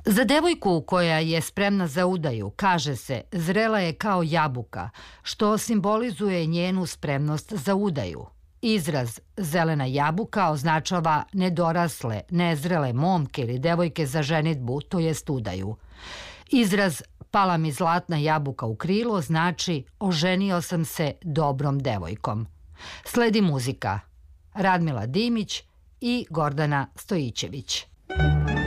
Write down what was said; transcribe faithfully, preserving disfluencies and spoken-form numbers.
Za devojku koja je spremna za udaju kaže se zrela je kao jabuka, što simbolizuje njenu spremnost za udaju. Izraz zelena jabuka označava nedorasle, nezrele momke ili devojke za ženidbu, to jest udaju. Izraz pala mi zlatna jabuka u krilo znači oženio sam se dobrom devojkom. Sledi muzika. Radmila Dimić i Gordana Stojićević.